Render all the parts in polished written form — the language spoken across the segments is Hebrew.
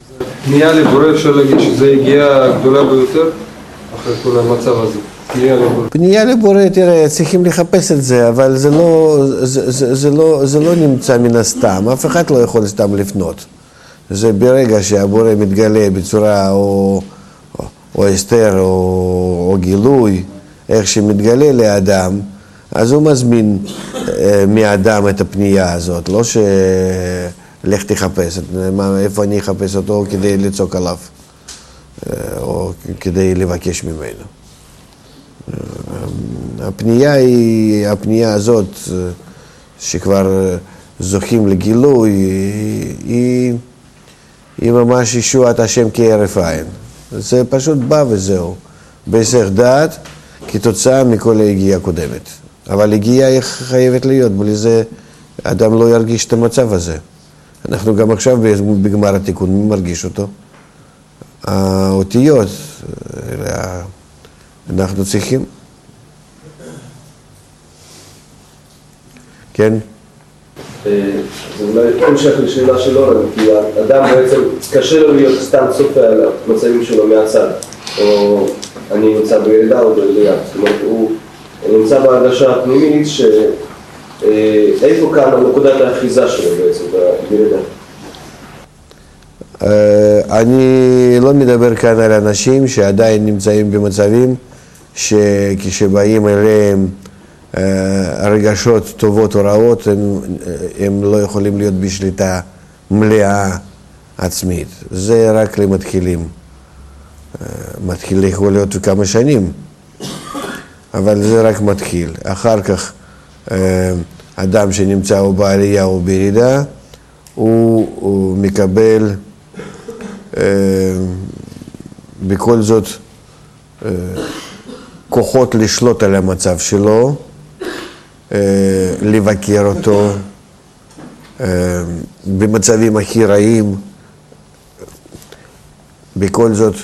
פנייה לבורא, אפשר להגיד שזה הגיעה הגדולה ביותר אחרי כל המצב הזה. פנייה לבורא, תראה, צריכים לחפש את זה, אבל זה לא נמצא מן הסתם, אף אחד לא יכול סתם לפנות. זה ברגע שהבורא מתגלה בצורה או הסתר או גילוי, איך שמתגלה לאדם, אז הוא מזמין מאדם את הפנייה הזאת, לא לך תחפש, איפה אני אחפש אותו כדי לצעוק עליו, או כדי לבקש ממנו. הפנייה הזאת, שכבר זוכים לגילוי, היא ממש ישועת השם כהרף עין. זה פשוט בא וזהו, בהיסח דעת, כתוצאה מכל ההגיעה הקודמת. אבל הגיעה היא חייבת להיות, בלי זה אדם לא ירגיש את המצב הזה. אנחנו גם עכשיו בגמר התיקון, מי מרגיש אותו? האותיות, אנחנו צריכים. כן? זה אולי המשך לשאלה שלו, כי האדם בעצם קשה לו להיות סתם צופה על המצבים שלו מהצד, או אני נמצא בירידה או בעלייה, זאת אומרת הוא נמצא בהרגשה הפנימית איפה כאן נקודת האחיזה שלו בעצם בירידה? אני לא מדבר כאן על אנשים שעדיין נמצאים במצבים שכשבאים אליהם הרגשות טובות או רעות, הם לא יכולים להיות בשליטה מלאה עצמית. זה רק למתחילים. מתחיל יכול להיות כמה שנים, אבל זה רק מתחיל. אחר כך אדם שנמצא או בעלייה או בירידה, הוא מקבל בכל זאת כוחות לשלוט על המצב שלו, לבקר אותו במצבים הכי רעים, בכל זאת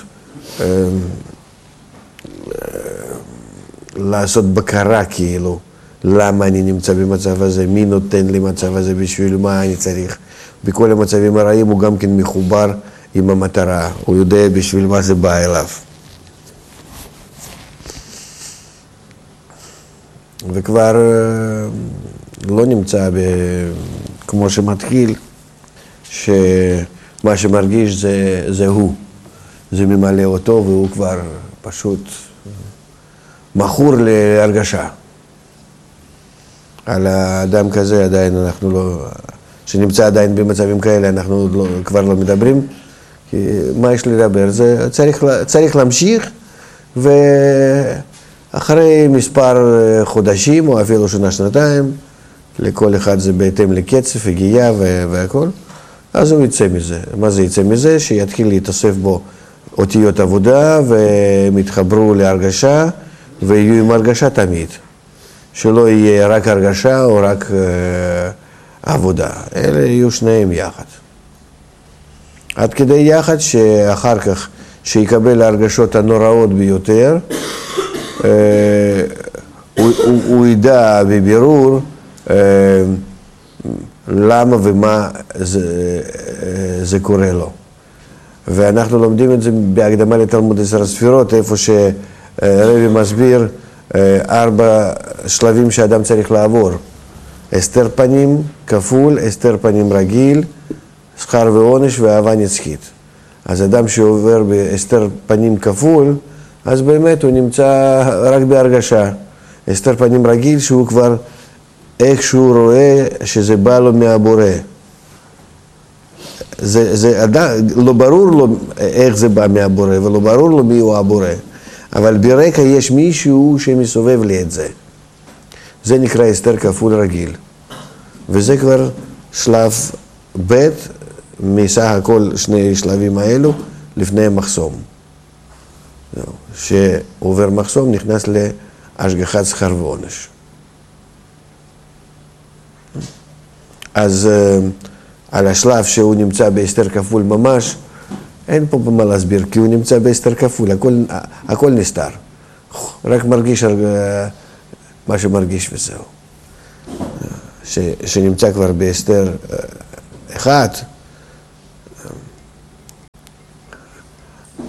לעשות בקרה כאילו, למה אני נמצא במצב הזה, מי נותן לי מצב הזה, בשביל מה אני צריך. בכל המצבים הרעים הוא גם כן מחובר עם המטרה, הוא יודע בשביל מה זה בא אליו. וכבר לא נמצא כמו שמתחיל, שמה שמרגיש זה הוא, זה ממלא אותו והוא כבר פשוט מכור להרגשה. על האדם כזה עדיין אנחנו לא, שנמצא עדיין במצבים כאלה אנחנו כבר לא מדברים, כי מה יש לדבר? זה צריך להמשיך, ואחרי מספר חודשים או אפילו שנה-שנתיים, לכל אחד זה בהתאם לקצב, הגיעה והכל, אז הוא יצא מזה. מה זה יצא מזה? שיתחיל להתאסף בו אותיות עבודה והם יתחברו להרגשה ויהיו עם הרגשה תמיד. שלא יהיה רק הרגשה או רק עבודה. אלה יהיו שניהם יחד. עד כדי יחד שאחר כך שיקבל ההרגשות הנוראות ביותר, הוא ידע בבירור למה ומה זה קורה לו. ואנחנו לומדים את זה בהקדמה לתלמוד 10 ספירות, איפה שרבי מסביר 4 שלבים שאדם צריך לעבור. הסתר פנים כפול, הסתר פנים רגיל, שכר ועונש ואהבה נצחית. אז אדם שעובר בהסתר פנים כפול, אז באמת הוא נמצא רק בהרגשה. הסתר פנים רגיל שהוא כבר איך שהוא רואה שזה בא לו מהבורא. לא ברור לו איך זה בא מהבורא ולא ברור לו מי הוא הבורא. אבל ברקע יש מישהו שמסובב לי את זה. זה נקרא הסתר כפול רגיל. וזה כבר שלב ב' מסך הכל שני שלבים האלו לפני המחסום. שעובר מחסום נכנס להשגחת שכר ועונש. אז על השלב שהוא נמצא בהסתר כפול ממש, אין פה במה להסביר, כי הוא נמצא בהסתר כפול, הכל נסתר. רק מרגיש מה שמרגיש וזהו. שנמצא כבר בהסתר אחד,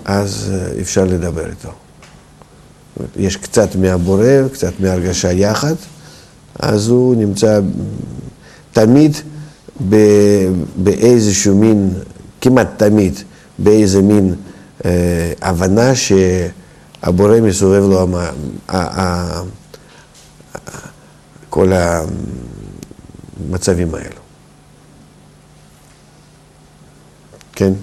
אז אפשר לדבר איתו. יש קצת מהבורא, קצת מהרגשה יחד, אז הוא נמצא תמיד באיזשהו מין, כמעט תמיד, באיזה מין הבנה שהבורא מסובב לו כל המצבים האלו. כן?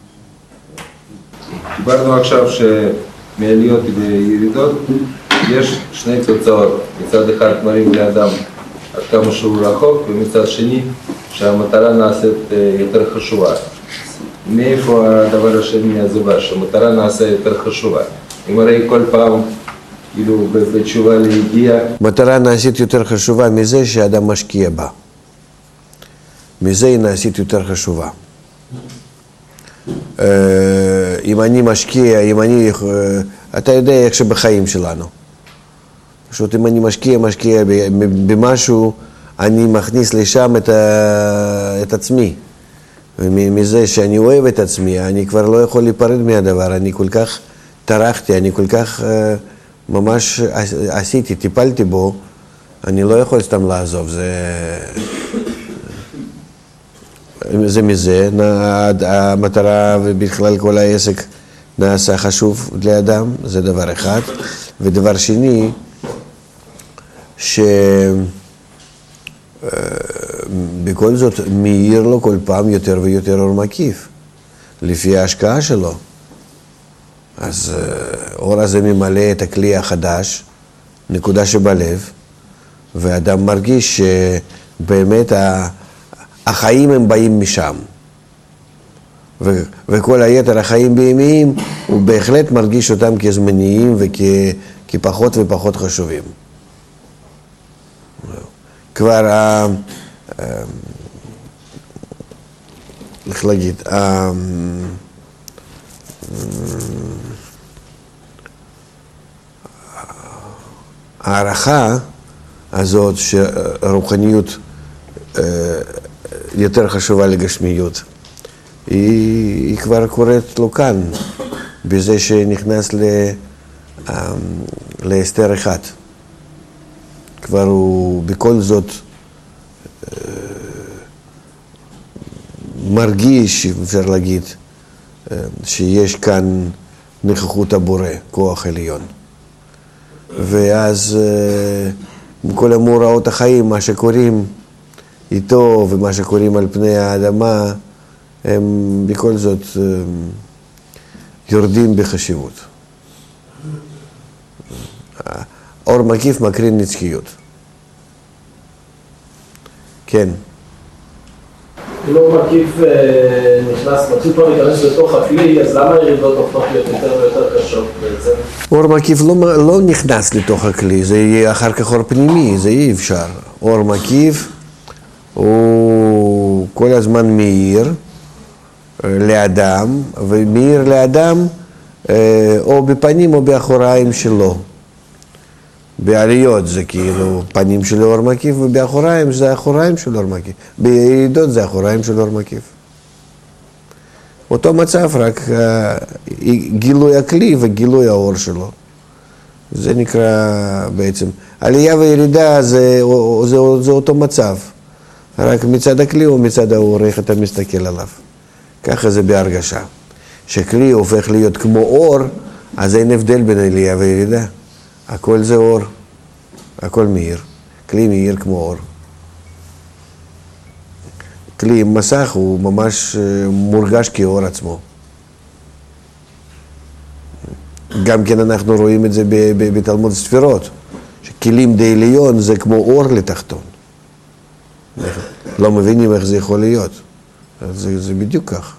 דיברנו עכשיו שמעליות וירידות יש שני תוצאות. מצד אחד מראים לאדם עד כמה שהוא רחוק, ומצד שני שהמטרה נעשית יותר חשובה. מאיפה הדבר השני הזה בא, שהמטרה נעשה יותר חשובה? אם הרי כל פעם, כאילו בתשובה להגיע... מטרה נעשית יותר חשובה מזה שאדם משקיע בה. מזה היא נעשית יותר חשובה. אם אני משקיע, אתה יודע איך שבחיים שלנו. פשוט אם אני משקיע במשהו, אני מכניס לשם את עצמי. ומזה שאני אוהב את עצמי, אני כבר לא יכול להיפרד מהדבר. אני כל כך טרחתי, אני כל כך ממש עשיתי, טיפלתי בו, אני לא יכול סתם לעזוב. זה מזה, המטרה ובכלל כל העסק נעשה חשוב לאדם, זה דבר אחד. ודבר שני, שבכל זאת מאיר לו כל פעם יותר ויותר אור מקיף, לפי ההשקעה שלו. אז אור הזה ממלא את הכלי החדש, נקודה שבלב, ואדם מרגיש שבאמת החיים הם באים משם. וכל היתר החיים בימיים, הוא בהחלט מרגיש אותם כזמניים וכפחות ופחות חשובים. כבר, איך להגיד, הערכה הזאת שרוחניות יותר חשובה לגשמיות, היא כבר קורית לו כאן, בזה שנכנס להסתר אחד. כבר הוא בכל זאת מרגיש, אפשר להגיד, שיש כאן נוכחות הבורא, כוח עליון. ואז כל המאורעות החיים, מה שקוראים איתו ומה שקוראים על פני האדמה, הם בכל זאת יורדים בחשיבות. אור מקיף מקרין נצחיות. כן. אם אור מקיף מתחיל כבר להיכנס לתוך הכלי, אז למה הירידות הופכות להיות יותר ויותר קשות בעצם? אור מקיף לא נכנס לתוך הכלי, זה יהיה אחר כך אור פנימי, זה אי אפשר. אור מקיף הוא כל הזמן מאיר לאדם, ומאיר לאדם או בפנים או באחוריים שלו. בעליות זה כאילו פנים של אור מקיף, ובאחוריים זה האחוריים של אור מקיף. בירידות זה האחוריים של אור מקיף. אותו מצב, רק גילוי הכלי וגילוי האור שלו. זה נקרא בעצם, עלייה וירידה זה אותו מצב. רק מצד הכלי או מצד האור, איך אתה מסתכל עליו. ככה זה בהרגשה. שכלי הופך להיות כמו אור, אז אין הבדל בין עלייה וירידה. הכל זה אור, הכל מאיר. כלי מאיר כמו אור. כלי עם מסך הוא ממש מורגש כאור עצמו. גם כן אנחנו רואים את זה בתלמוד ספירות, שכלים די עליון זה כמו אור לתחתון. לא מבינים איך זה יכול להיות. זה בדיוק כך.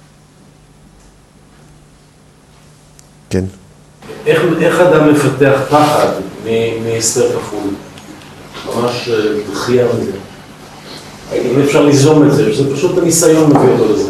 כן. איך אדם מפתח פחד מהסתר כפול? ממש דחייה מזה. אם אפשר ליזום את זה, שזה פשוט הניסיון מביא אותו לזה.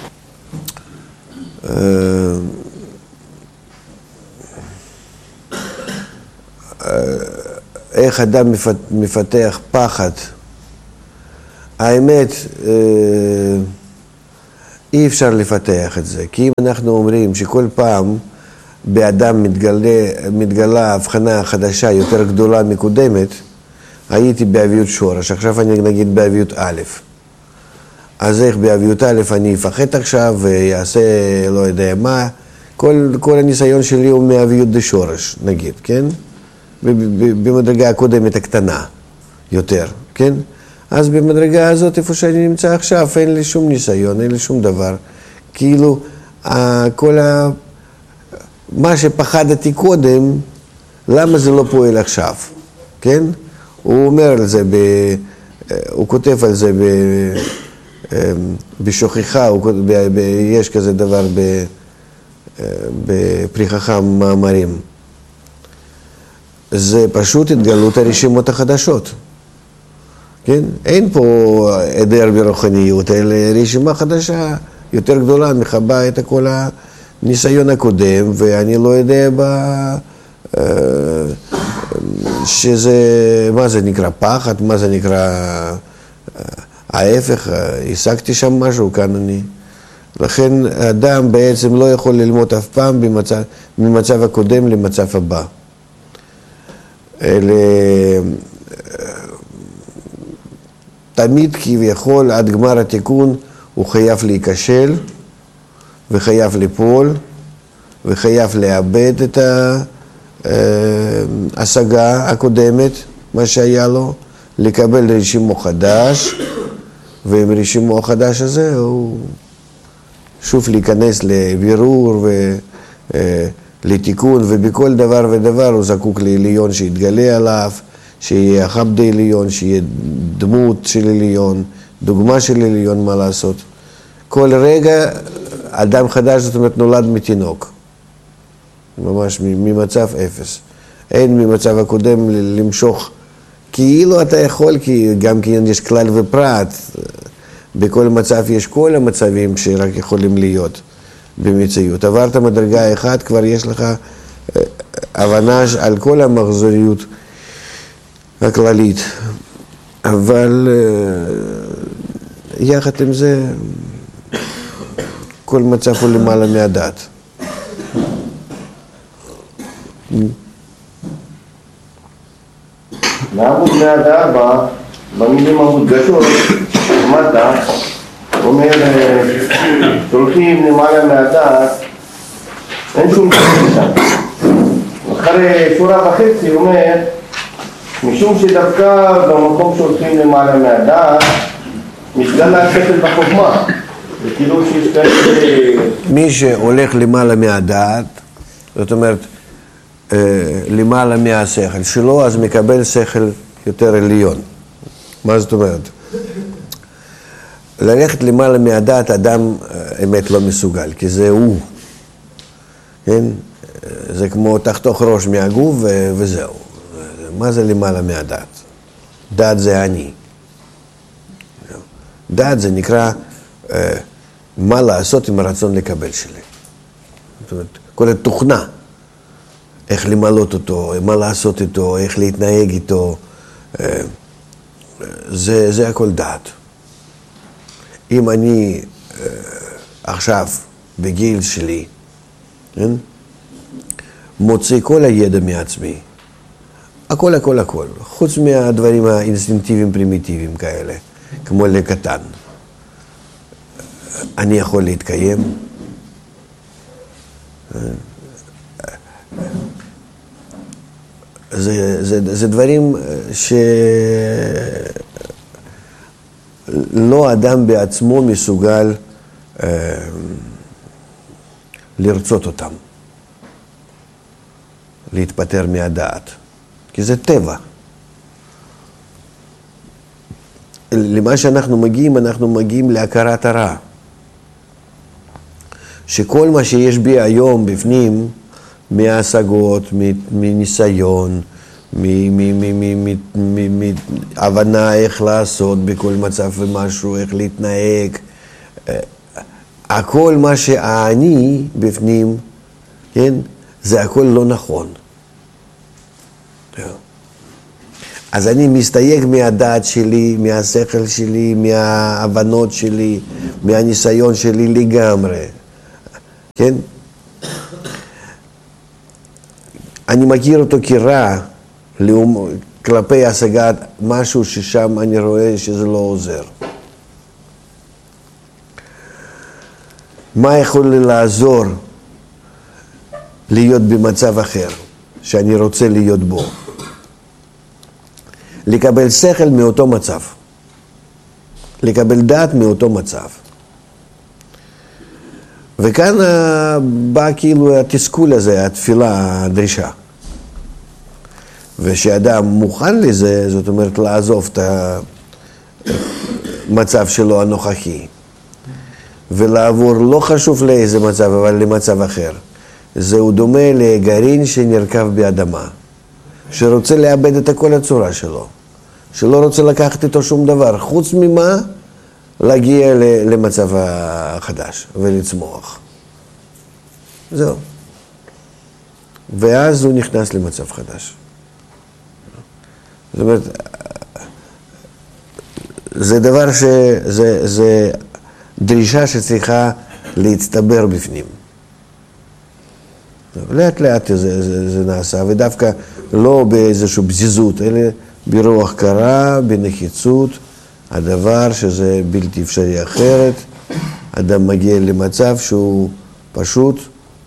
איך אדם מפתח פחד? האמת, אי אפשר לפתח את זה, כי אם אנחנו אומרים שכל פעם באדם מתגלה הבחנה חדשה יותר גדולה מקודמת, הייתי באביות שורש, עכשיו אני נגיד באביות א', אז איך באביות א' אני אפחד עכשיו ויעשה לא יודע מה, כל הניסיון שלי הוא מאביות דשורש, נגיד, כן? במדרגה הקודמת הקטנה יותר, כן? אז במדרגה הזאת, איפה שאני נמצא עכשיו, אין לי שום ניסיון, אין לי שום דבר. כאילו, מה שפחדתי קודם, למה זה לא פועל עכשיו, כן? הוא אומר על זה, הוא כותב על זה בשוכחה, יש כזה דבר בפרי חכם מאמרים. זה פשוט התגלות הרשימות החדשות. כן? אין פה היעדר ברוחניות, אלא רשימה חדשה יותר גדולה, מחבה את כל הניסיון הקודם, ואני לא יודע שזה, מה זה נקרא פחד, מה זה נקרא ההפך, השגתי שם משהו, כאן אני. לכן האדם בעצם לא יכול ללמוד אף פעם ממצב הקודם למצב הבא. תמיד כביכול עד גמר התיקון הוא חייב להיכשל וחייב ליפול וחייב לאבד את ההשגה הקודמת, מה שהיה לו, לקבל רשימו חדש, ועם רשימו החדש הזה הוא שוב להיכנס לבירור ולתיקון, ובכל דבר ודבר הוא זקוק לעליון שיתגלה עליו, שיהיה חבד עליון, שיהיה דמות של עליון, דוגמה של עליון, מה לעשות. כל רגע אדם חדש, זאת אומרת, נולד מתינוק. ממש ממצב אפס. אין ממצב הקודם למשוך. כאילו אתה יכול, כי גם כי יש כלל ופרט. בכל מצב יש כל המצבים שרק יכולים להיות במציאות. עברת מדרגה אחת, כבר יש לך הבנה על כל המחזוריות הכללית. אבל יחד עם זה, כל מצב הוא למעלה מהדעת. לעמוד מהדאבא, במילים המודגשות, למטה, אומר, שולחים למעלה מהדעת, אין שום דבר שם. אחרי שורה וחצי אומר, משום שדווקא במקום שהולכים למעלה מהדעת, מתגלה השכל בחוכמה. זה כאילו שיש כאלה... מי שהולך למעלה מהדעת, זאת אומרת, למעלה מהשכל שלו, אז מקבל שכל יותר עליון. מה זאת אומרת? ללכת למעלה מהדעת, אדם אמת לא מסוגל, כי זה הוא. כן? זה כמו תחתוך ראש מהגוף וזהו. מה זה למעלה מהדעת? דעת זה אני. דעת זה נקרא מה לעשות עם הרצון לקבל שלי. זאת אומרת, כל התוכנה. איך למלות אותו, מה לעשות איתו, איך להתנהג איתו, זה הכל דעת. אם אני עכשיו בגיל שלי, כן? מוציא כל הידע מעצמי, הכל, חוץ מהדברים האינסטינקטיביים פרימיטיביים כאלה, כמו לקטן, אני יכול להתקיים, זה דברים שלא אדם בעצמו מסוגל לרצות אותם, להתפטר מהדעת, כי זה טבע. למה שאנחנו מגיעים להכרת הרע. שכל מה שיש בי היום בפנים, מהשגות, מניסיון, מהבנה איך לעשות בכל מצב ומשהו, איך להתנהג, הכל מה שאני בפנים, כן, זה הכל לא נכון. אז אני מסתייג מהדעת שלי, מהשכל שלי, מההבנות שלי, מהניסיון שלי לגמרי. כן? אני מכיר אותו כרע כלפי השגת משהו ששם אני רואה שזה לא עוזר. מה יכול לי לעזור להיות במצב אחר שאני רוצה להיות בו? לקבל שכל מאותו מצב, לקבל דעת מאותו מצב. וכאן בא כאילו התסכול הזה, התפילה, הדרישה. ושאדם מוכן לזה, זאת אומרת לעזוב את המצב שלו הנוכחי, ולעבור לא חשוב לאיזה מצב, אבל למצב אחר. זהו דומה לגרעין שנרכב באדמה, שרוצה לאבד את כל הצורה שלו, שלא רוצה לקחת איתו שום דבר, חוץ ממה להגיע למצב החדש ולצמוח. זהו. ואז הוא נכנס למצב חדש. זאת אומרת, זה דבר זה דרישה שצריכה להצטבר בפנים. לאט לאט זה נעשה, ודווקא לא באיזושהי בזיזות, אלא ברוח קרה, בנחיצות, הדבר שזה בלתי אפשרי אחרת, אדם מגיע למצב שהוא פשוט,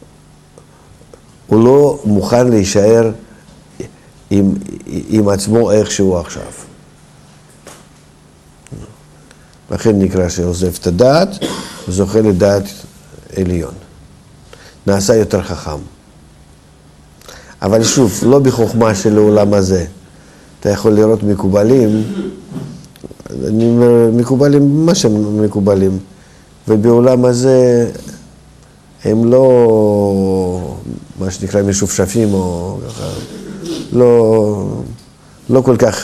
הוא לא מוכן להישאר עם עצמו איך שהוא עכשיו. לכן נקרא שעוזב את הדעת, זוכה לדעת עליון. נעשה יותר חכם. אבל שוב, לא בחוכמה של העולם הזה. אתה יכול לראות מקובלים, אני אומר, מקובלים, מה שהם מקובלים, ובעולם הזה הם לא, מה שנקרא, משופשפים או ככה, לא כל כך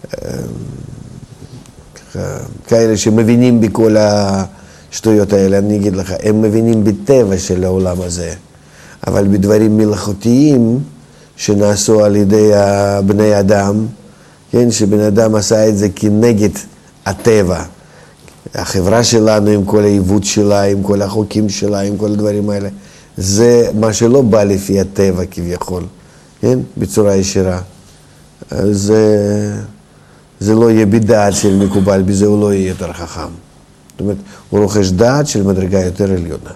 כאלה שמבינים בכל השטויות האלה. אני אגיד לך, הם מבינים בטבע של העולם הזה, אבל בדברים מלאכותיים שנעשו על ידי בני אדם, כן, שבן אדם עשה את זה כנגד הטבע. החברה שלנו עם כל העיוות שלה, עם כל החוקים שלה, עם כל הדברים האלה, זה מה שלא בא לפי הטבע כביכול, כן, בצורה ישירה. זה לא יהיה בדעת של מקובל, בזה הוא לא יהיה יותר חכם. זאת אומרת, הוא רוכש דעת של מדרגה יותר עליונה.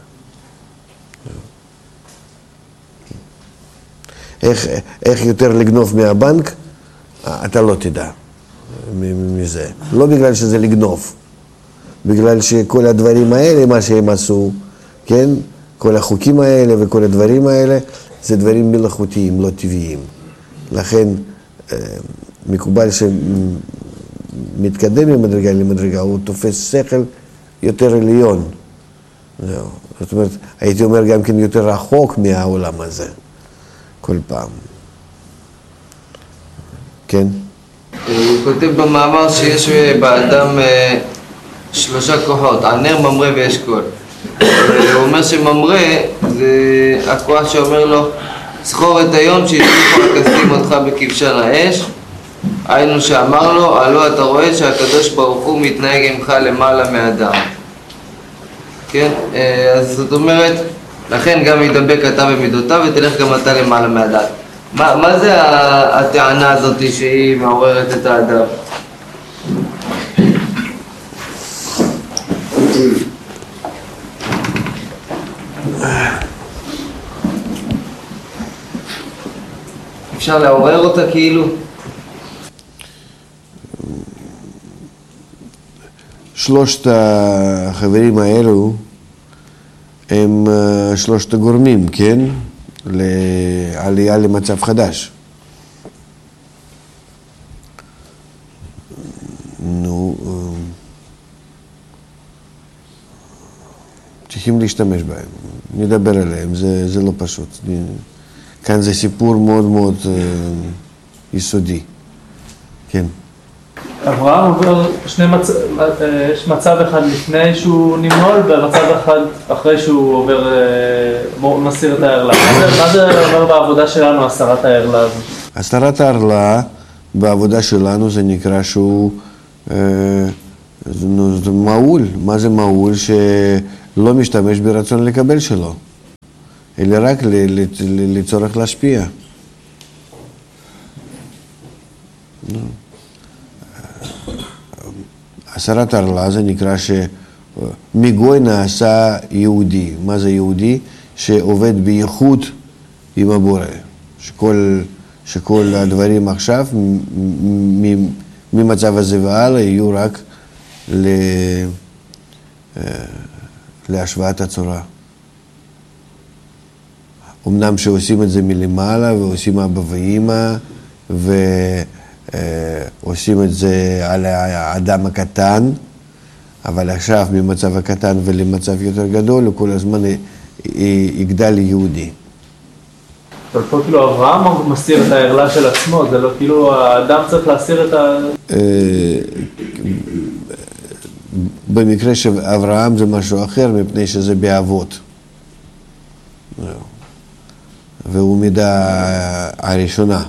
איך יותר לגנוב מהבנק, אתה לא תדע מזה. לא בגלל שזה לגנוב, בגלל שכל הדברים האלה, מה שהם עשו, כן? כל החוקים האלה וכל הדברים האלה, זה דברים מלאכותיים, לא טבעיים. לכן, מקובל שמתקדם ממדרגה למדרגה, הוא תופס שכל יותר עליון. זאת אומרת, הייתי אומר גם כן יותר רחוק מהעולם הזה, כל פעם. כן? הוא כותב במאמר שיש באדם 3 כוחות, ענר, ממרא ואשכול. הוא אומר שממרא זה הכוח שאומר לו, זכור את היום שהשליחו הכסים אותך בכבשן האש, היינו שאמר לו, הלא אתה רואה שהקדוש ברוך הוא מתנהג עמך למעלה מאדם. כן? אז זאת אומרת, לכן גם ידבק אתה במידותיו ותלך גם אתה למעלה מאדם. מה זה הטענה הזאת שהיא מעוררת את האדם? אפשר לעורר אותה כאילו? שלושת החברים האלו הם 3 הגורמים, כן? לעלייה למצב חדש. נו, צריכים להשתמש בהם, נדבר עליהם, זה לא פשוט. כאן זה סיפור מאוד מאוד יסודי. כן. אברהם עובר יש מצב אחד לפני שהוא נמול, ומצב אחד אחרי שהוא עובר, מסיר את הערלה. מה זה עובר בעבודה שלנו, הסרת הערלה הזאת? הסרת הערלה בעבודה שלנו זה נקרא שהוא זה מעול. מה זה מעול? שלא משתמש ברצון לקבל שלו, אלא רק לצורך להשפיע. הסרת הרלה זה נקרא שמגוי נעשה יהודי. מה זה יהודי? שעובד בייחוד עם הבורא. שכל הדברים עכשיו ממצב הזה והלאה יהיו רק להשוואת הצורה. אמנם שעושים את זה מלמעלה ועושים אבא ואמא ועושים את זה על האדם הקטן, אבל עכשיו ממצב הקטן ולמצב יותר גדול הוא כל הזמן יגדל יהודי. אבל פה כאילו אברהם מסיר את הערלה של עצמו, זה לא כאילו האדם צריך להסיר את ה... במקרה של אברהם זה משהו אחר, מפני שזה באבות. והוא מידה הראשונה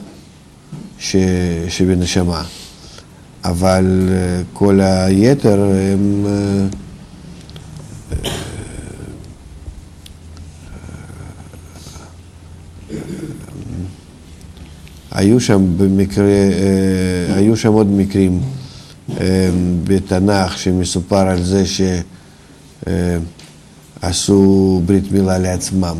שבנשמה. אבל כל היתר הם... היו שם עוד מקרים בתנ"ך שמסופר על זה שעשו ברית מילה לעצמם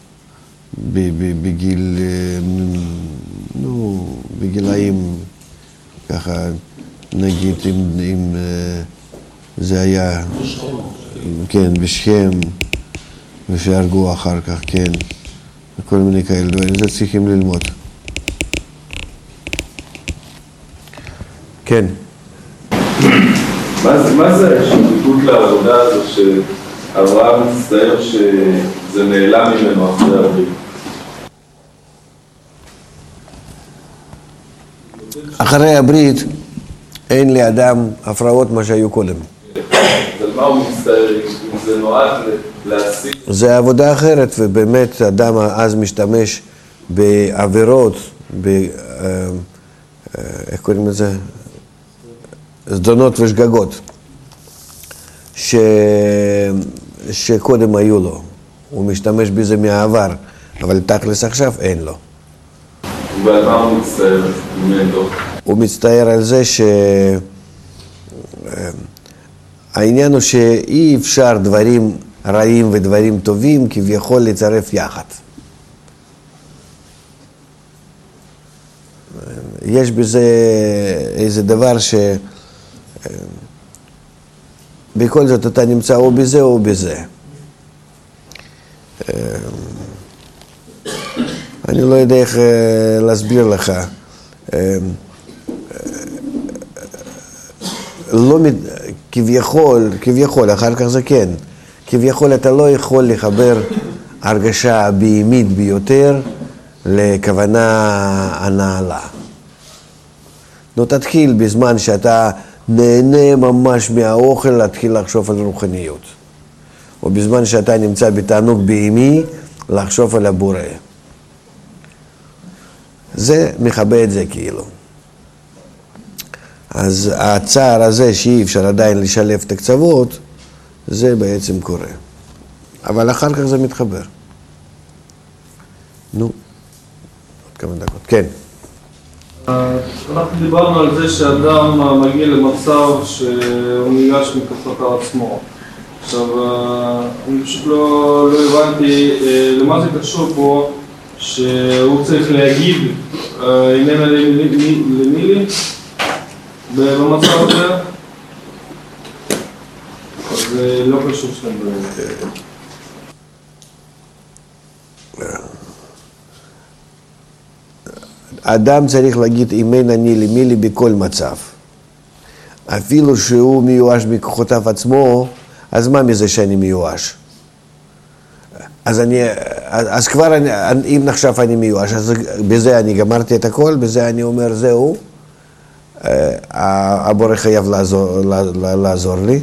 בגילאים ככה, נגיד אם זה היה כן בשכם ושהרגו אחר כך, כן, וכל מיני כאלה דברים, זה צריכים ללמוד. כן. מה זה השתתפות לעבודה הזו שאברהם מצטער שזה נעלם ממנו אחרי הברית? אחרי הברית אין לאדם הפרעות מה שהיו קודם. אז מה הוא מצטער? אם זה נועד להשיג? זה עבודה אחרת, ובאמת האדם אז משתמש בעבירות, איך קוראים לזה? זדונות ושגגות שקודם היו לו. הוא משתמש בזה מהעבר, אבל תכלס עכשיו אין לו. ועל מה הוא מצטער ממנו? הוא מצטער על זה העניין הוא שאי אפשר דברים רעים ודברים טובים כביכול לצרף יחד. יש בזה איזה דבר בכל זאת אתה נמצא או בזה או בזה. אני לא יודע איך להסביר לך. לא, כביכול, אחר כך זה כן. כביכול אתה לא יכול לחבר הרגשה בהימית ביותר לכוונה הנעלה. לא תתחיל בזמן שאתה נהנה ממש מהאוכל להתחיל לחשוב על רוחניות. או בזמן שאתה נמצא בתענוג בהימי לחשוב על הבורא. זה מכבה את זה כאילו. אז הצער הזה שאי אפשר עדיין לשלב את הקצוות, זה בעצם קורה. אבל אחר כך זה מתחבר. נו, עוד כמה דקות. כן. אנחנו דיברנו על זה שאדם מגיע למצב שהוא ניגש מכוחות עצמו. עכשיו, אני פשוט לא הבנתי למה זה קשור פה שהוא צריך להגיד איננה למילי במצב הזה, אז זה לא קשור שלהם באמת. אדם צריך להגיד אימן אני למילי בכל מצב. אפילו שהוא מיואש מכוחותיו עצמו, אז מה מזה שאני מיואש? אז כבר אם נחשב אני מיואש, אז בזה אני גמרתי את הכל, בזה אני אומר זהו, הבורא חייב לעזור לי.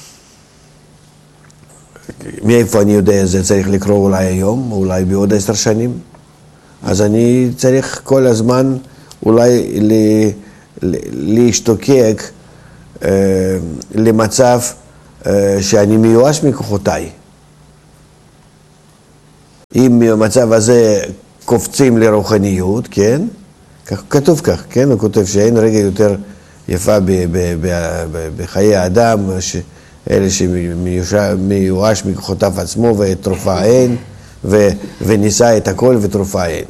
מאיפה אני יודע זה צריך לקרוא אולי היום, אולי בעוד 10 שנים. אז אני צריך כל הזמן אולי להשתוקק למצב שאני מיואש מכוחותיי. אם במצב הזה קופצים לרוחניות, כן? כתוב כך, כן? הוא כותב שאין רגע יותר יפה בחיי האדם, אלה שמיואש מכוחותיו עצמו ותרופה אין, וניסה את הכל ותרופה אין.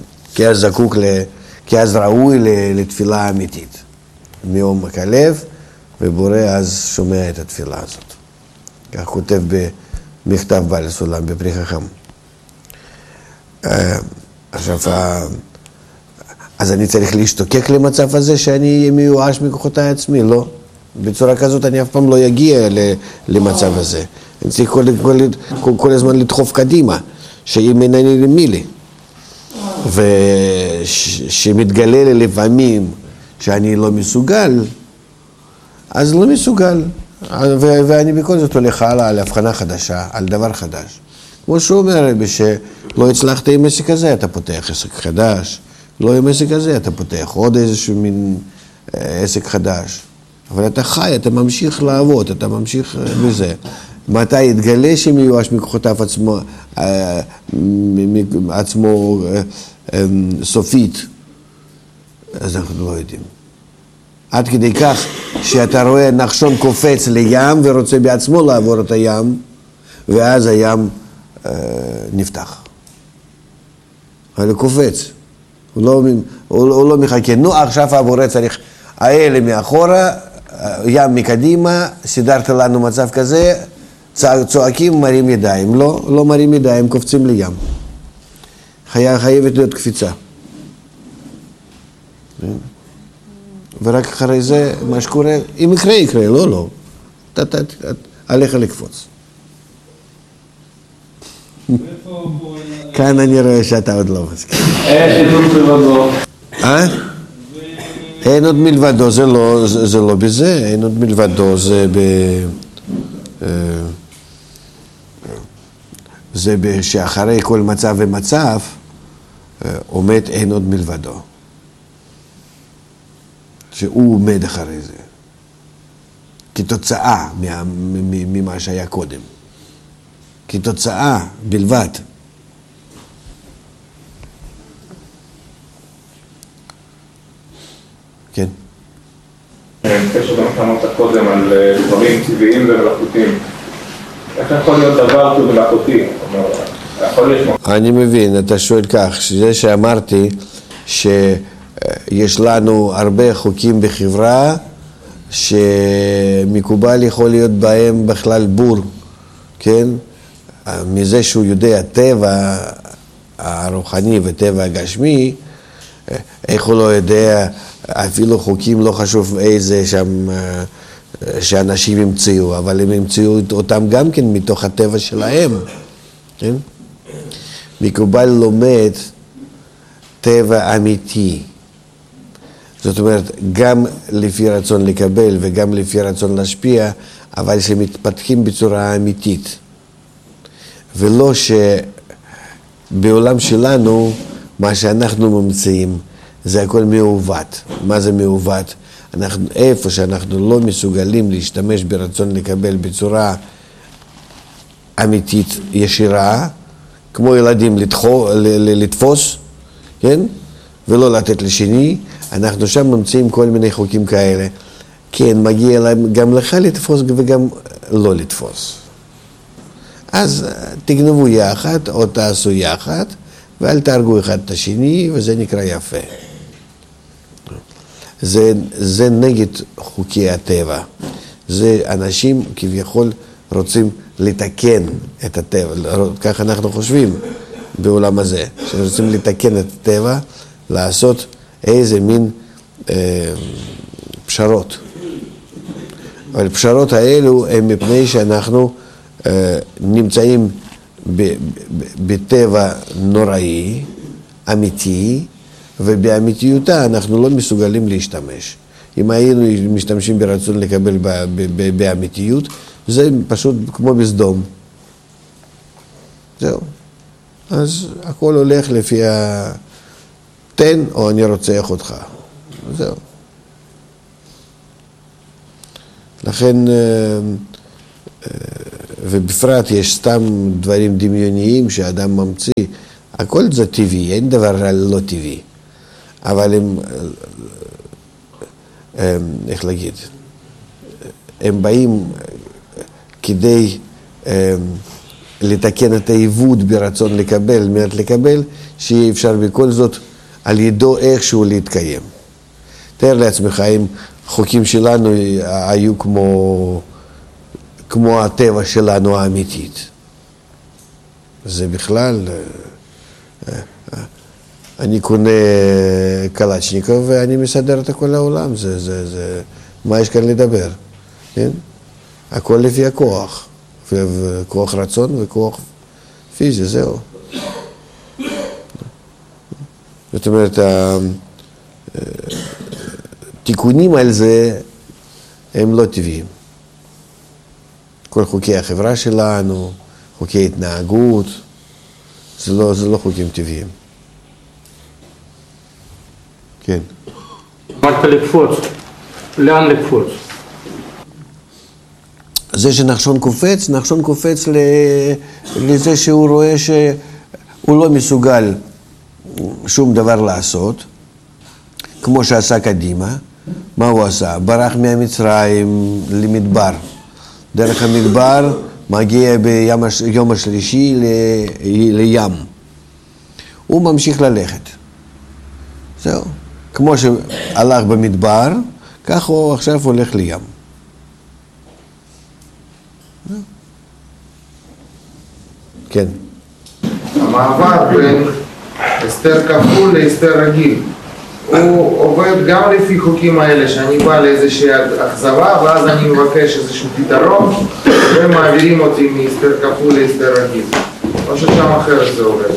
כי אז ראוי לתפילה אמיתית. מעומק הלב, ובורא אז שומע את התפילה הזאת. כך כותב במכתב בעל הסולם, בפרי חכם. עכשיו, אז אני צריך להשתוקק למצב הזה שאני מיואש מכוחותיי עצמי, לא? בצורה כזאת אני אף פעם לא יגיע למצב הזה. אני צריך כל הזמן לדחוף קדימה, שאם אינני למי לי. ושמתגלה לי לפעמים שאני לא מסוגל, אז לא מסוגל. ואני בכל זאת הולך הלאה על הבחנה חדשה, על דבר חדש. כמו שהוא אומר, שלא הצלחת עם עסק הזה, אתה פותח עסק חדש. לא עם עסק הזה, אתה פותח עוד איזשהו מין עסק חדש. אבל אתה חי, אתה ממשיך לעבוד, אתה ממשיך בזה. מתי יתגלה שמיואש מכוחותיו עצמו סופית, אז אנחנו לא יודעים. עד כדי כך שאתה רואה נחשון קופץ לים ורוצה בעצמו לעבור את הים, ואז הים נפתח. אבל הוא קופץ. הוא לא מחכה. נו, עכשיו הבורא צריך, האלה מאחורה, ים מקדימה, סידרת לנו מצב כזה, צועקים, מרים ידיים. לא מרים ידיים, קופצים לים. חייבת להיות קפיצה. ורק אחרי זה, מה שקורה, אם יקרה, יקרה, לא. עליך לקפוץ. כאן אני רואה שאתה עוד לא מסכים. אין עוד מלבדו. אין עוד מלבדו, זה לא בזה, אין עוד מלבדו, זה שאחרי כל מצב ומצב עומד אין עוד מלבדו. שהוא עומד אחרי זה. כתוצאה ממה שהיה קודם. כתוצאה בלבד. כן. קשר גם אתה אמרת קודם על דברים טבעיים ומלאכותיים. איך יכול להיות דבר שהוא מלאכותי? אני מבין, אתה שואל כך, שזה שאמרתי שיש לנו הרבה חוקים בחברה שמקובל יכול להיות בהם בכלל בור, כן? מזה שהוא יודע טבע הרוחני וטבע הגשמי, איך הוא לא יודע, אפילו חוקים לא חשוב איזה שם שאנשים המציאו, אבל הם המציאו אותם גם כן מתוך הטבע שלהם, כן? מקובל לומד טבע אמיתי. זאת אומרת, גם לפי רצון לקבל וגם לפי רצון להשפיע, אבל שמתפתחים בצורה אמיתית. ולא שבעולם שלנו, מה שאנחנו ממציאים, זה הכל מעוות. מה זה מעוות? איפה שאנחנו לא מסוגלים להשתמש ברצון לקבל בצורה אמיתית ישירה, כמו ילדים לתפוס, כן? ולא לתת לשני, אנחנו שם ממציאים כל מיני חוקים כאלה. כן, מגיע להם גם לך לתפוס וגם לא לתפוס. אז תגנבו יחד או תעשו יחד, ואל תהרגו אחד את השני, וזה נקרא יפה. זה נגד חוקי הטבע. זה אנשים כביכול רוצים לתקן את הטבע. כך אנחנו חושבים בעולם הזה, שרוצים לתקן את הטבע, לעשות איזה מין פשרות. אבל הפשרות האלו הם מפני שאנחנו נמצאים בטבע נוראי, אמיתי, ובאמיתיותה אנחנו לא מסוגלים להשתמש. אם היינו משתמשים ברצון לקבל באמיתיות, זה פשוט כמו בסדום. זהו. אז הכל הולך לפי תן או אני רוצח אותך. זהו. לכן, ובפרט יש סתם דברים דמיוניים שאדם ממציא, הכל זה טבעי, אין דבר לא טבעי, אבל איך להגיד, הם באים כדי לתקן את העיוות ברצון לקבל, מעט לקבל, שיהיה אפשר בכל זאת על ידו איכשהו להתקיים. תאר לעצמך, אם חוקים שלנו היו כמו הטבע שלנו האמיתית. זה בכלל, אני קונה קלצ'ניקוב ואני מסדר את כל העולם, מה יש כאן לדבר? כן? הכל לפי הכוח, וכוח רצון וכוח פיזי, זהו. זאת אומרת, התיקונים על זה הם לא טבעיים. כל חוקי החברה שלנו, חוקי התנהגות, זה לא חוקים טבעיים. כן. אמרת לקפוץ, לאן לקפוץ? זה שנחשון קופץ לזה שהוא רואה שהוא לא מסוגל שום דבר לעשות, כמו שעשה קדימה. מה הוא עשה? ברח מהמצרים למדבר. דרך המדבר מגיע ביום השלישי לים. הוא ממשיך ללכת. זהו. כמו שהלך במדבר, כך הוא עכשיו הולך לים. כן. המעבר בין הסתר כפול להסתר רגיל, הוא עובד גם לפי חוקים האלה, שאני בא לאיזושהי אכזבה ואז אני מבקש איזשהו פתרון ומעבירים אותי מהסתר כפול להסתר רגיל. או ששם אחרת זה עובד.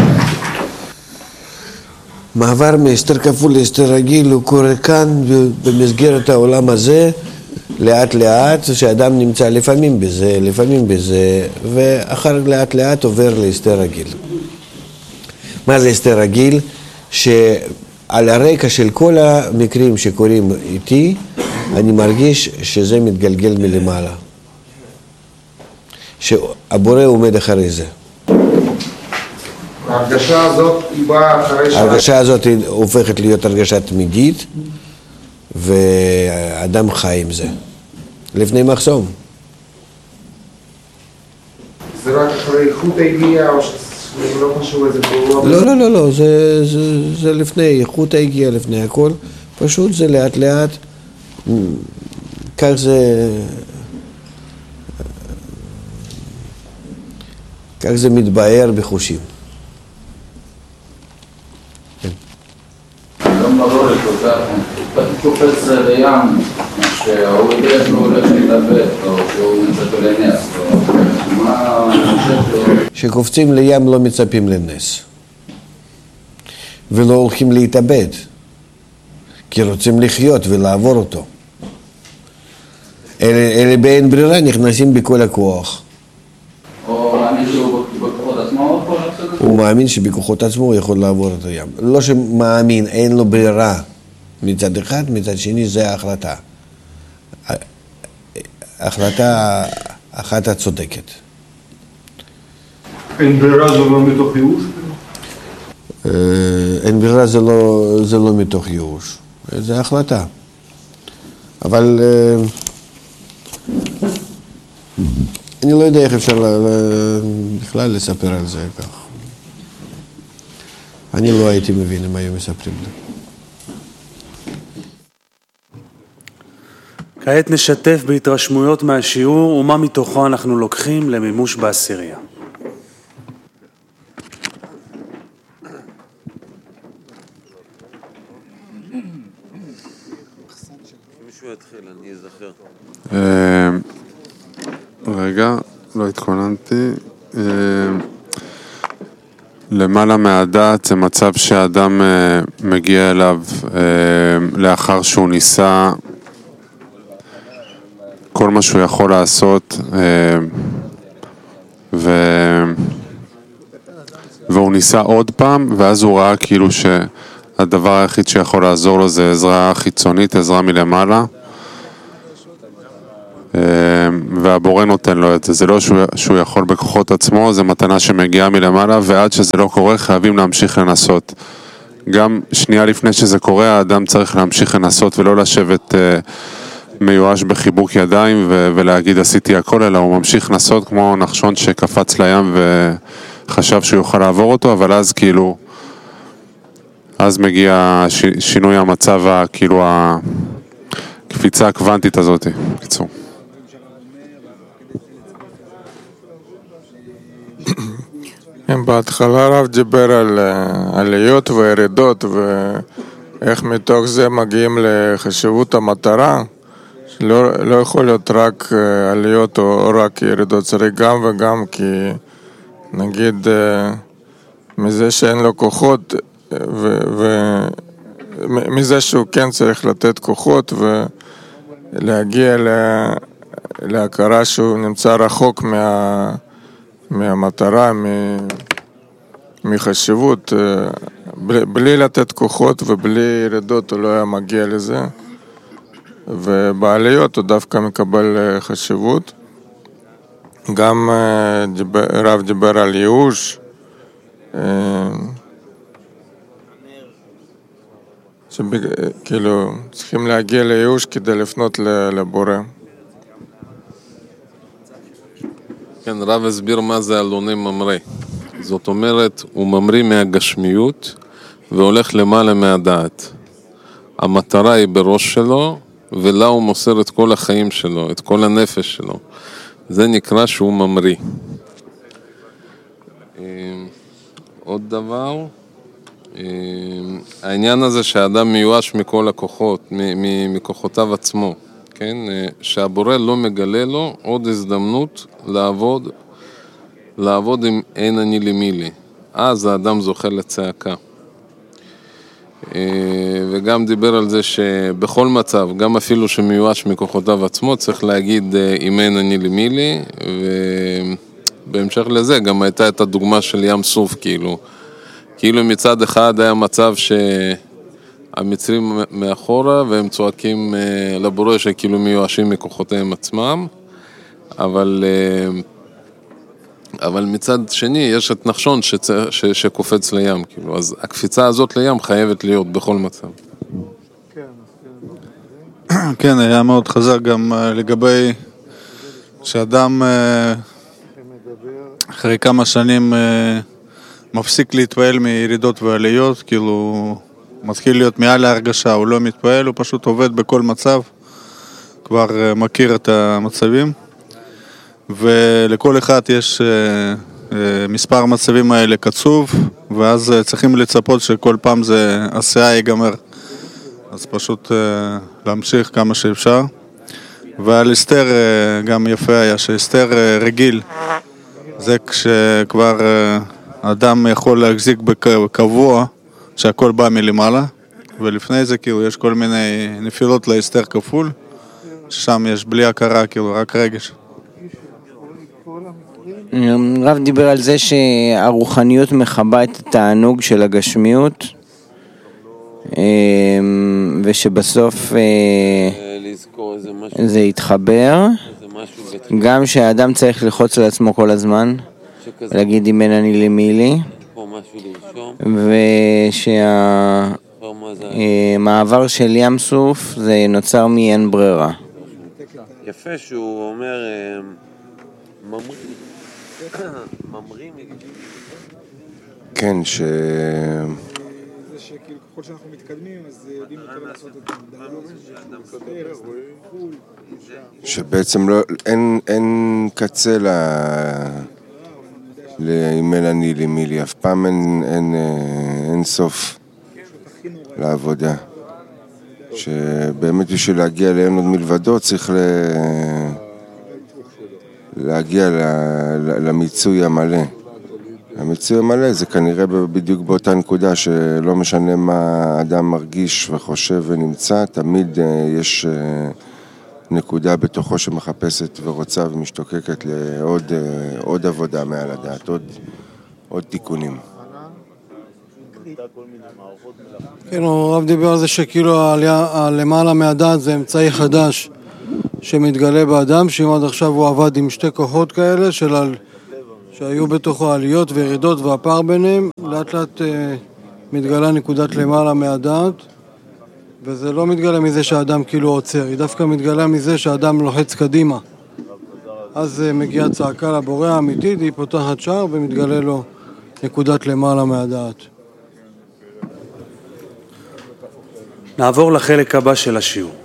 מעבר מהסתר כפול להסתר רגיל הוא קורה כאן במסגרת העולם הזה, לאט לאט, שאדם נמצא לפעמים בזה, ואחר לאט לאט עובר להסתר רגיל. מה זה הסתר רגיל? שעל הרקע של כל המקרים שקורים איתי, אני מרגיש שזה מתגלגל מלמעלה. שהבורא עומד אחרי זה. ההרגשה הזאת היא באה אחרי ההרגשה הזאת הופכת להיות הרגשה תמידית, ואדם חי עם זה. לפני מחסום. זה רק אחרי איכות הגיעה, או שזה לא חשוב איזה פעולות? לא, זה לפני איכות הגיעה, לפני הכל. פשוט זה לאט לאט, כך זה מתבהר בחושים. לא ברור לי כל כך, אתה קופץ לים, שהוא יודע שהוא הולך להתאבד, או שהוא מצפה לנס, או מה אני חושב שקופצים לים לא מצפים לנס, ולא הולכים להתאבד, כי רוצים לחיות ולעבור אותו. אלה באין ברירה נכנסים בכל הכוח. או מאמין שהוא בכוחות עצמו יכול לעשות את זה? הוא מאמין שבכוחות עצמו הוא יכול לעבור את הים. לא שמאמין, אין לו ברירה מצד אחד, מצד שני זה ההחלטה. ההחלטה אחת הצודקת. אין ברירה זה לא מתוך ייאוש? אין ברירה זה לא מתוך ייאוש. זה החלטה. אבל אני לא יודע איך אפשר בכלל לספר על זה כך. אני לא הייתי מבין אם היו מספרים לי. כעת נשתף בהתרשמויות מהשיעור ומה מתוכו אנחנו לוקחים למימוש בעשירייה. מישהו יתחיל, אני אזכר. רגע, לא התכוננתי. למעלה מהדעת זה מצב שאדם מגיע אליו לאחר שהוא ניסה כל מה שהוא יכול לעשות, והוא ניסה עוד פעם, ואז הוא ראה כאילו שהדבר היחיד שיכול לעזור לו זה עזרה חיצונית, עזרה מלמעלה, והבורא נותן לו את זה. זה לא שהוא יכול בכוחות עצמו, זה מתנה שמגיעה מלמעלה, ועד שזה לא קורה חייבים להמשיך לנסות. גם שנייה לפני שזה קורה, האדם צריך להמשיך לנסות ולא לשבת מיואש בחיבוק ידיים ולהגיד עשיתי הכל, אלא הוא ממשיך לנסות כמו נחשון שקפץ לים וחשב שהוא יוכל לעבור אותו, אבל אז כאילו, אז מגיע שינוי המצב, כאילו הקפיצה הקוונטית הזאת, בקיצור. בהתחלה הרב דיבר על עליות וירידות ואיך מתוך זה מגיעים לחשיבות המטרה. לא יכול להיות רק עליות או רק ירידות, צריך גם וגם, כי נגיד מזה שאין לו כוחות ומזה שהוא כן צריך לתת כוחות ולהגיע להכרה שהוא נמצא רחוק מהמטרה, מחשיבות, בלי לתת כוחות ובלי ירידות הוא לא היה מגיע לזה, ובעליות הוא דווקא מקבל חשיבות. גם רב דיבר על ייאוש, כאילו צריכים להגיע לייאוש כדי לפנות לבורא. כן, רב הסביר מה זה אלוני ממריא. זאת אומרת, הוא ממריא מהגשמיות והולך למעלה מהדעת. המטרה היא בראש שלו, ולה הוא מוסר את כל החיים שלו, את כל הנפש שלו. זה נקרא שהוא ממריא. עוד דבר, העניין הזה שהאדם מיואש מכל הכוחות, מכוחותיו עצמו, כן? שהבורא לא מגלה לו עוד הזדמנות לעבוד עם אין אני למי לי. אז האדם זוכה לצעקה. וגם דיבר על זה שבכל מצב, גם אפילו שמיואש מכוחותיו עצמו, צריך להגיד אם אין אני למי לי, ובהמשך לזה גם הייתה את הדוגמה של ים סוף, כאילו מצד אחד היה מצב שהמצרים מאחורה והם צועקים לבורא שכאילו מיואשים מכוחותיהם עצמם, אבל מצד שני יש את נחשון שקופץ לים, כאילו, אז הקפיצה הזאת לים חייבת להיות בכל מצב. כן, היה מאוד חזק גם לגבי שאדם אחרי כמה שנים מפסיק להתפעל מירידות ועליות, כאילו מתחיל להיות מעל ההרגשה, הוא לא מתפעל, הוא פשוט עובד בכל מצב, כבר מכיר את המצבים, ולכל אחד יש מספר מצבים האלה קצוב, ואז צריכים לצפות שכל פעם זה עשייה ייגמר, אז פשוט להמשיך כמה שאפשר. ועל אסתר גם יפה היה שאסתר רגיל, זה כשכבר אדם יכול להחזיק בקבוע שהכל בא מלמעלה, ולפני זה כאילו יש כל מיני נפילות לאסתר כפול, ששם יש בלי הכרה, כאילו רק רגש. רב דיבר על זה שהרוחניות מחבה את התענוג של הגשמיות, ושבסוף זה יתחבר, גם שהאדם צריך ללחוץ על עצמו כל הזמן, להגיד אם אין אני למי לי, ושהמעבר של ים סוף זה נוצר מאין ברירה. יפה שהוא אומר ממרים. כן, ככל שאנחנו מתקדמים, אז יודעים יותר לעשות את זה. שבעצם אין קצה אם אין אני למי לי, אף פעם אין סוף לעבודה. שבאמת בשביל להגיע לאין עוד מלבדו צריך להגיע למיצוי המלא. המיצוי המלא זה כנראה בדיוק באותה נקודה שלא משנה מה האדם מרגיש וחושב ונמצא, תמיד יש נקודה בתוכו שמחפשת ורוצה ומשתוקקת לעוד עבודה מעל הדעת, עוד תיקונים. כן, הרב דיבר על זה שכאילו למעלה מהדעת זה אמצעי חדש שמתגלה באדם, שאם עד עכשיו הוא עבד עם שתי כוחות כאלה שהיו בתוכו עליות וירידות והפער ביניהם, לאט לאט מתגלה נקודת למעלה מהדעת, וזה לא מתגלה מזה שהאדם כאילו עוצר, היא דווקא מתגלה מזה שהאדם לוחץ קדימה. אז מגיעה צעקה לבורא האמיתית, היא פותחת שער ומתגלה לו נקודת למעלה מהדעת. נעבור לחלק הבא של השיעור.